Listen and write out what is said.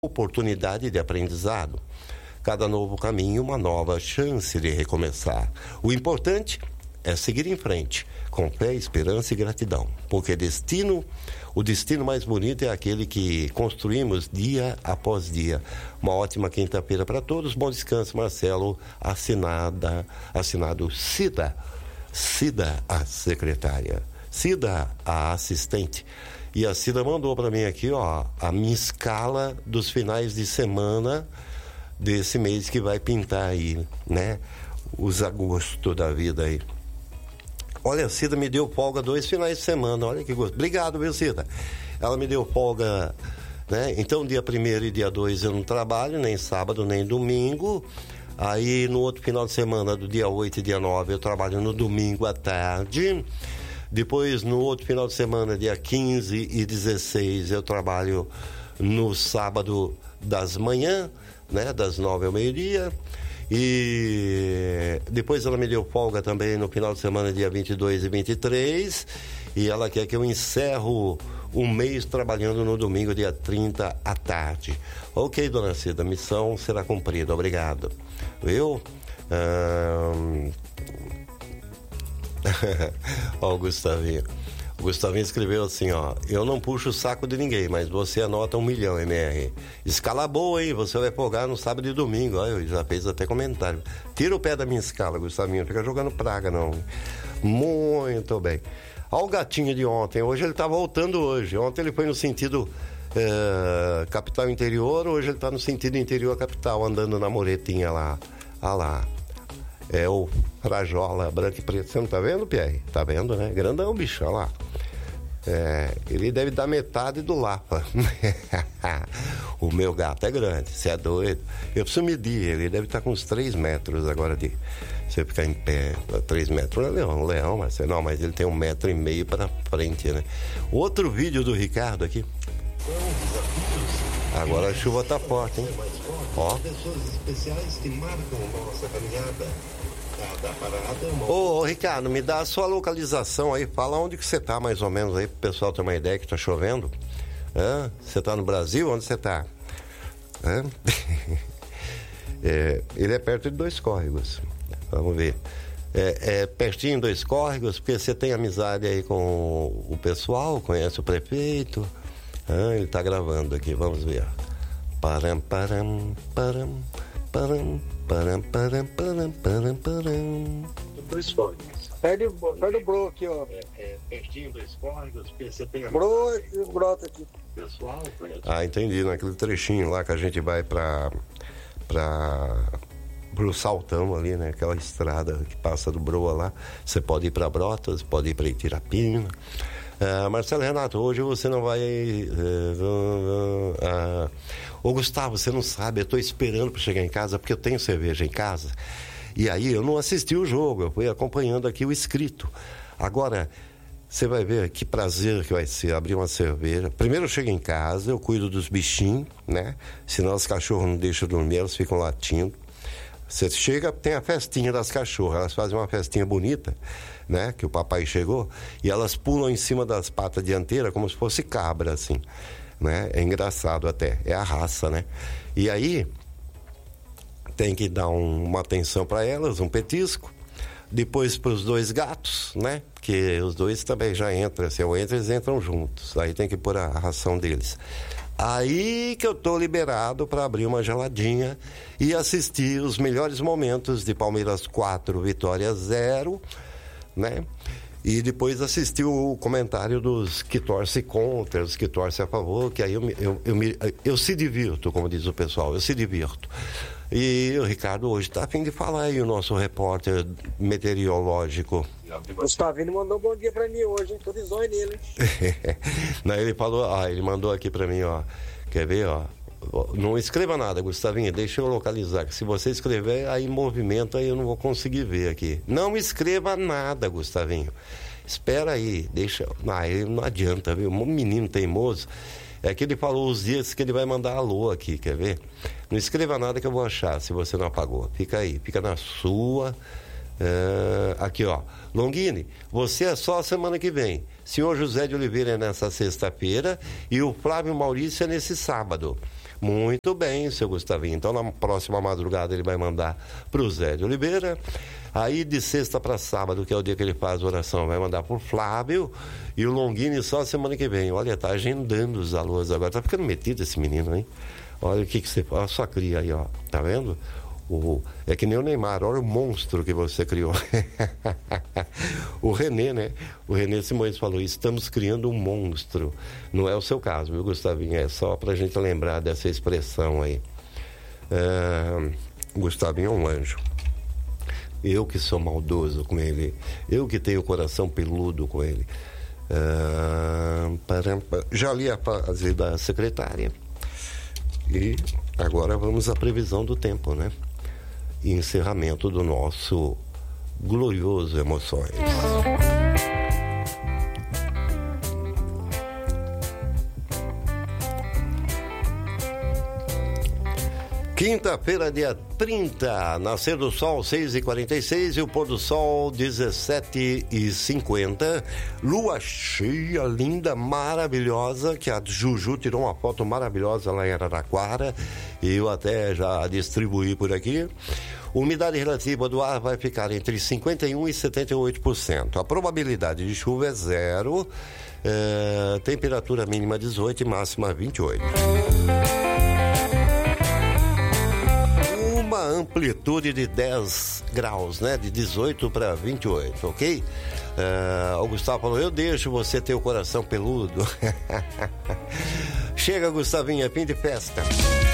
oportunidade de aprendizado. Cada novo caminho, uma nova chance de recomeçar. O importante é seguir em frente, com fé, esperança e gratidão. Porque o destino mais bonito é aquele que construímos dia após dia. Uma ótima quinta-feira para todos. Bom descanso, Marcelo. Assinado Cida, a secretária. Cida, a assistente. E a Cida mandou para mim aqui, ó, a minha escala dos finais de semana desse mês que vai pintar aí, né? Os agosto da vida aí. Olha, a Cida me deu folga 2 finais de semana, olha que gosto. Obrigado, viu, Cida? Ela me deu folga, né? Então, dia 1º e dia 2 eu não trabalho, nem sábado, nem domingo. Aí, no outro final de semana, do dia 8 e dia 9, eu trabalho no domingo à tarde. Depois, no outro final de semana, dia 15 e 16, eu trabalho no sábado das manhãs, né? Das 9 ao meio-dia. E depois ela me deu folga também no final de semana, dia 22 e 23. E ela quer que eu encerro um mês trabalhando no domingo, dia 30 à tarde. Ok, dona Cida, missão será cumprida. Obrigado. Viu? Ó, o Gustavinho. O Gustavinho escreveu assim, ó: eu não puxo o saco de ninguém, mas você anota 1 milhão, MR. Escala boa, hein? Você vai folgar no sábado e domingo. Ó, eu já fez até comentário. Tira o pé da minha escala, Gustavinho. Não fica jogando praga, não. Muito bem. Ó, o gatinho de ontem. Hoje ele tá voltando hoje. Ontem ele foi no sentido capital interior. Hoje ele tá no sentido interior capital, andando na muretinha lá. Olha lá. É o Frajola branco e preto. Você não tá vendo, Pierre? Tá vendo, né? Grandão, bicho, olha lá. Ele deve dar metade do Lapa. O meu gato é grande, você é doido. Eu preciso medir ele deve estar com uns 3 metros agora de você ficar em pé. 3 metros é leão, mas não, mas ele tem 1,5 metro para frente, né? Outro vídeo do Ricardo aqui. Agora a chuva tá forte, hein? Ó. Pessoas especiais que marcam nossa caminhada. Ô, Ricardo, me dá a sua localização aí, fala onde que você tá mais ou menos aí, pro pessoal ter uma ideia que tá chovendo. Você tá no Brasil? Onde você tá? Ele é perto de 2 córregos. Vamos ver. É pertinho de 2 córregos, porque você tem amizade aí com o pessoal, conhece o prefeito. Ele tá gravando aqui, vamos ver. Param, param, param, param. Dois córregos. Perde o bro aqui, ó. Pertinho 2 córregos, você tem a brota aqui. Pessoal, entendi, naquele trechinho lá que a gente vai pro Saltão ali, né? Aquela estrada que passa do Broa lá. Você pode ir para Brotas, pode ir para Itirapina. Marcelo Renato, hoje você não vai... Ô Gustavo, você não sabe, eu tô esperando para chegar em casa, porque eu tenho cerveja em casa. E aí eu não assisti o jogo, eu fui acompanhando aqui o escrito. Agora, você vai ver que prazer que vai ser abrir uma cerveja. Primeiro eu chego em casa, eu cuido dos bichinhos, né? Senão os cachorros não deixam dormir, eles ficam latindo. Você chega, tem a festinha das cachorras, elas fazem uma festinha bonita, né? Que o papai chegou, e elas pulam em cima das patas dianteiras como se fosse cabra, assim, né? É engraçado até, é a raça, né? E aí, tem que dar uma atenção para elas, um petisco, depois para os 2 gatos, né? Que os 2 também já entram, se eu entro, eles entram juntos, aí tem que pôr a ração deles. Aí que eu tô liberado para abrir uma geladinha e assistir os melhores momentos de Palmeiras 4, Vitória 0, né? E depois assistir o comentário dos que torcem contra, os que torcem a favor, que aí eu se divirto, como diz o pessoal, eu se divirto. E o Ricardo hoje está a fim de falar aí, o nosso repórter meteorológico. O Gustavinho mandou um bom dia pra mim hoje, hein? Tô de zóio nele, hein? Não, ele falou, ele mandou aqui pra mim, ó. Quer ver, ó? Não escreva nada, Gustavinho, deixa eu localizar, que se você escrever aí em movimento, aí eu não vou conseguir ver aqui. Não escreva nada, Gustavinho. Espera aí, deixa... não adianta, viu? Um menino teimoso. É que ele falou os dias que ele vai mandar alô aqui, quer ver? Não escreva nada que eu vou achar, se você não apagou. Fica aí, fica na sua... Aqui, ó. Longini, você é só a semana que vem. Senhor José de Oliveira é nessa sexta-feira e o Flávio Maurício é nesse sábado. Muito bem, seu Gustavinho. Então, na próxima madrugada, ele vai mandar pro Zé de Oliveira. Aí, de sexta para sábado, que é o dia que ele faz a oração, vai mandar pro Flávio. E o Longini só semana que vem. Olha, tá agendando os alôs agora. Tá ficando metido esse menino, hein? Olha o que você faz. Olha só cria aí, ó. Tá vendo? É que nem o Neymar, olha o monstro que você criou. O Renê, né? O Renê Simões falou, estamos criando um monstro. Não é o seu caso, viu, Gustavinho? É só pra gente lembrar dessa expressão aí. O Gustavinho é um anjo. Eu que sou maldoso com ele. Eu que tenho o coração peludo com ele. Já li a fase da secretária. E agora vamos à previsão do tempo, né? E encerramento do nosso glorioso Emoções. Quinta-feira, dia 30, nascer do sol 6h46 e o pôr do sol 17h50. Lua cheia, linda, maravilhosa, que a Juju tirou uma foto maravilhosa lá em Araraquara e eu até já distribuí por aqui. Umidade relativa do ar vai ficar entre 51% e 78%. A probabilidade de chuva é 0, temperatura mínima 18 e máxima 28. Uma amplitude de 10 graus, né? De 18 para 28, ok? O Gustavo falou, eu deixo você ter o coração peludo. Chega, Gustavinho, é fim de festa.